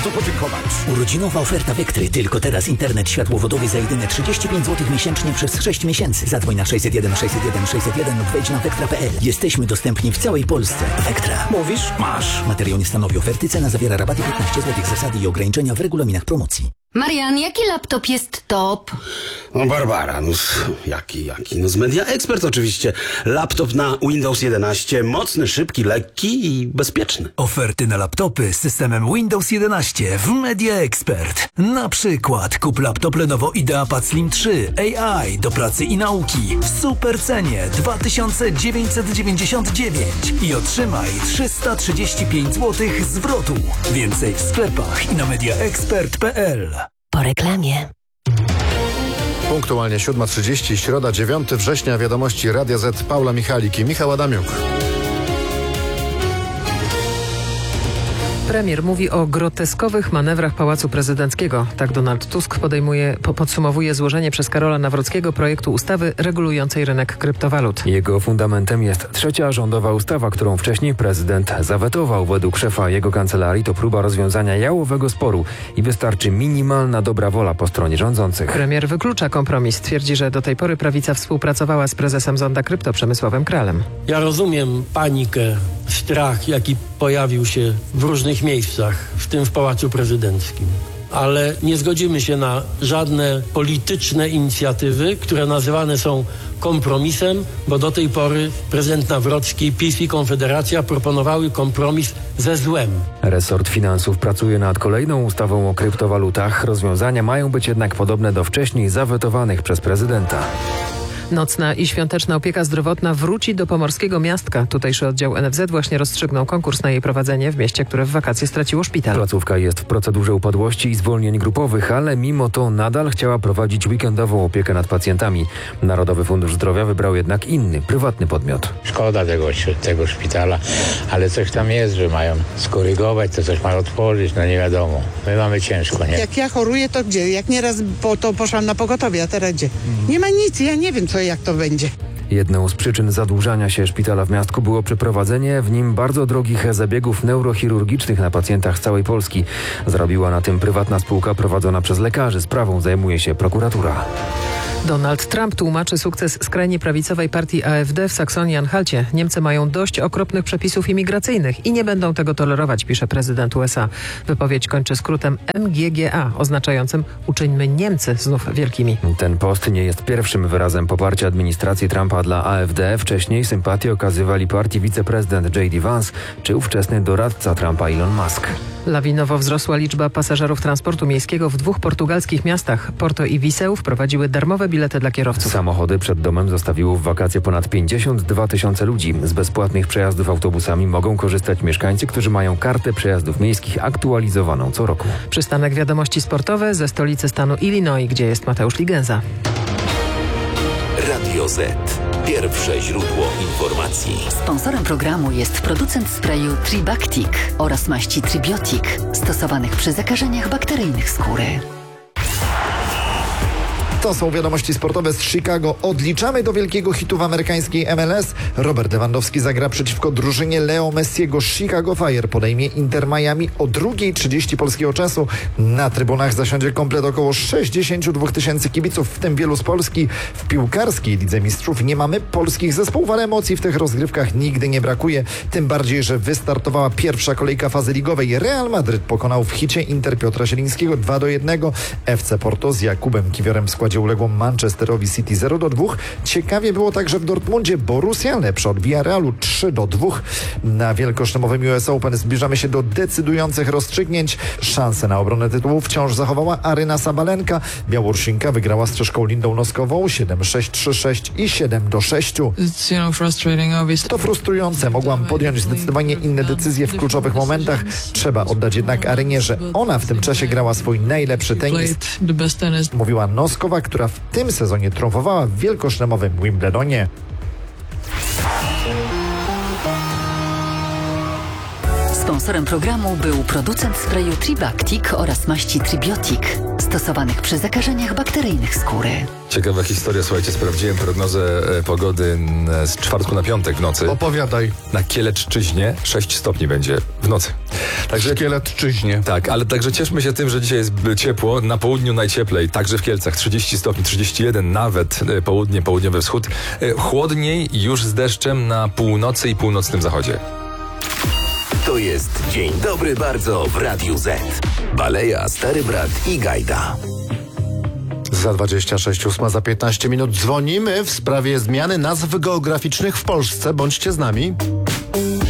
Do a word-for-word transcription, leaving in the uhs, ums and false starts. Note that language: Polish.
To podziękować. Urodzinowa oferta Vectry. Tylko teraz internet światłowodowy za jedyne trzydzieści pięć złotych miesięcznie przez sześć miesięcy. Zadzwoń na sześćset jeden sześćset jeden sześćset jeden lub wejdź na vectra kropka p l. Jesteśmy dostępni w całej Polsce. Vectra. Mówisz? Masz. Materiał nie stanowi oferty. Cena zawiera rabaty piętnaście złotych. Zasady i ograniczenia w regulaminach promocji. Marian, jaki laptop jest top? No Barbara, no z, jaki, jaki? No z Media Expert oczywiście. Laptop na Windows jedenaście, mocny, szybki, lekki i bezpieczny. Oferty na laptopy z systemem Windows jedenaście w Media Expert. Na przykład kup laptop Lenovo IdeaPad Slim trzy A I do pracy i nauki w super cenie dwa tysiące dziewięćset dziewięćdziesiąt dziewięć i otrzymaj trzysta trzydzieści pięć złotych zwrotu. Więcej w sklepach i na media expert kropka p l. Po reklamie. Punktualnie siódma trzydzieści, środa dziewiątego września, wiadomości Radia Z, Paula Michalik i Michał Adamiuk. Premier mówi o groteskowych manewrach Pałacu Prezydenckiego. Tak Donald Tusk podejmuje, po, podsumowuje złożenie przez Karola Nawrockiego projektu ustawy regulującej rynek kryptowalut. Jego fundamentem jest trzecia rządowa ustawa, którą wcześniej prezydent zawetował. Według szefa jego kancelarii to próba rozwiązania jałowego sporu i wystarczy minimalna dobra wola po stronie rządzących. Premier wyklucza kompromis. Twierdzi, że do tej pory prawica współpracowała z prezesem Zonda Krypto Przemysławem Kralem. Ja rozumiem panikę, strach, jaki pojawił się w różnych miejscach, w tym w Pałacu Prezydenckim. Ale nie zgodzimy się na żadne polityczne inicjatywy, które nazywane są kompromisem, bo do tej pory prezydent Nawrocki, PiS i Konfederacja proponowały kompromis ze złem. Resort Finansów pracuje nad kolejną ustawą o kryptowalutach. Rozwiązania mają być jednak podobne do wcześniej zawetowanych przez prezydenta. Nocna i świąteczna opieka zdrowotna wróci do pomorskiego miastka. Tutejszy oddział N F Z właśnie rozstrzygnął konkurs na jej prowadzenie w mieście, które w wakacje straciło szpital. Placówka jest w procedurze upadłości i zwolnień grupowych, ale mimo to nadal chciała prowadzić weekendową opiekę nad pacjentami. Narodowy Fundusz Zdrowia wybrał jednak inny, prywatny podmiot. Szkoda tego, tego szpitala, ale coś tam jest, że mają skorygować, to coś mają otworzyć, no nie wiadomo. My mamy ciężko, nie? Jak ja choruję, to gdzie? Jak nieraz po to poszłam na pogotowie, a teraz gdzie? Nie ma nic, ja nie wiem, co jak to będzie. Jedną z przyczyn zadłużania się szpitala w Miastku było przeprowadzenie w nim bardzo drogich zabiegów neurochirurgicznych na pacjentach z całej Polski. Zrobiła na tym prywatna spółka prowadzona przez lekarzy. Sprawą zajmuje się prokuratura. Donald Trump tłumaczy sukces skrajnie prawicowej partii A F D w Saksonii-Anhalcie. Niemcy mają dość okropnych przepisów imigracyjnych i nie będą tego tolerować, pisze prezydent U S A. Wypowiedź kończy skrótem M G G A, oznaczającym uczyńmy Niemcy znów wielkimi. Ten post nie jest pierwszym wyrazem poparcia administracji Trumpa dla A F D. Wcześniej sympatię okazywali partii wiceprezydent J D Vance czy ówczesny doradca Trumpa Elon Musk. Lawinowo wzrosła liczba pasażerów transportu miejskiego w dwóch portugalskich miastach. Porto i Viseu wprowadziły darmowe bilety dla kierowców. Samochody przed domem zostawiło w wakacje ponad pięćdziesiąt dwa tysiące ludzi. Z bezpłatnych przejazdów autobusami mogą korzystać mieszkańcy, którzy mają kartę przejazdów miejskich aktualizowaną co roku. Przystanek wiadomości sportowe ze stolicy stanu Illinois, gdzie jest Mateusz Ligenza. Radio Z. Pierwsze źródło informacji. Sponsorem programu jest producent sprayu Tribactic oraz maści Tribiotic, stosowanych przy zakażeniach bakteryjnych skóry. To są wiadomości sportowe z Chicago. Odliczamy do wielkiego hitu w amerykańskiej M L S. Robert Lewandowski zagra przeciwko drużynie Leo Messiego. Chicago Fire podejmie Inter Miami o drugiej trzydzieści polskiego czasu. Na trybunach zasiądzie komplet około sześćdziesiąt dwa tysięcy kibiców, w tym wielu z Polski. W piłkarskiej Lidze Mistrzów nie mamy polskich zespołów, ale emocji w tych rozgrywkach nigdy nie brakuje. Tym bardziej, że wystartowała pierwsza kolejka fazy ligowej. Real Madryt pokonał w hicie Inter Piotra Zielińskiego dwa do jednego. F C Porto z Jakubem Kiwiorem w składzie uległo Manchesterowi City zero do dwóch. Ciekawie było także w Dortmundzie. Borussia lepsza od Villarrealu trzy do dwóch. Na wielkoszlemowym U S Open zbliżamy się do decydujących rozstrzygnięć. Szansę na obronę tytułu wciąż zachowała Aryna Sabalenka. Białorusinka wygrała z Czeszką Lindą Noskową siedem sześć, trzy sześć i siedem do sześciu. To frustrujące. Mogłam podjąć zdecydowanie inne decyzje w kluczowych momentach. Trzeba oddać jednak Arynie, że ona w tym czasie grała swój najlepszy tenis. Mówiła Noskowa, która w tym sezonie triumfowała w wielkoszlemowym Wimbledonie. Sponsorem programu był producent sprayu Tribactic oraz maści Tribiotic, stosowanych przy zakażeniach bakteryjnych skóry. Ciekawa historia, słuchajcie, sprawdziłem prognozę e, pogody n, z czwartku na piątek w nocy. Opowiadaj. Na Kielecczyźnie sześć stopni będzie w nocy. Także Kielecczyźnie. Tak, ale także cieszmy się tym, że dzisiaj jest ciepło, na południu najcieplej, także w Kielcach trzydzieści stopni, trzydzieści jeden nawet, e, południe, południowy wschód. E, chłodniej już z deszczem na północy i północnym zachodzie. To jest Dzień Dobry Bardzo w Radiu Z. Baleja, Stary Brat i Gajda. Za dwadzieścia sześć, ósma za piętnaście minut dzwonimy w sprawie zmiany nazw geograficznych w Polsce. Bądźcie z nami.